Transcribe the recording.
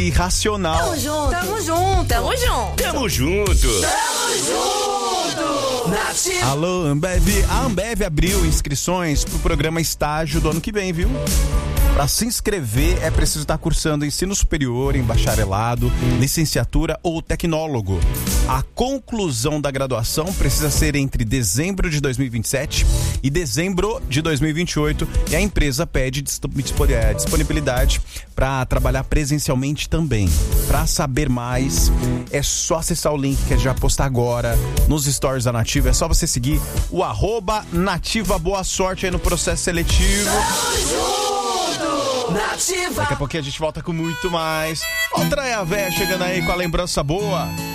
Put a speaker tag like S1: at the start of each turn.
S1: Irracional.
S2: Tamo junto. Tamo junto.
S3: Tamo junto.
S4: Tamo junto.
S2: Tamo junto. Nativa.
S1: Alô, Ambev. A Ambev abriu inscrições pro programa estágio do ano que vem, viu? Para se inscrever é preciso estar cursando ensino superior em bacharelado, licenciatura ou tecnólogo. A conclusão da graduação precisa ser entre dezembro de 2027 e dezembro de 2028 e a empresa pede disponibilidade para trabalhar presencialmente também. Para saber mais, é só acessar o link que a gente vai postar agora nos stories da Nativa. É só você seguir o @Nativa. Boa sorte aí no processo seletivo.
S2: Nativa.
S1: Daqui a pouquinho a gente volta com muito mais. Outra é a véia chegando aí com a lembrança boa.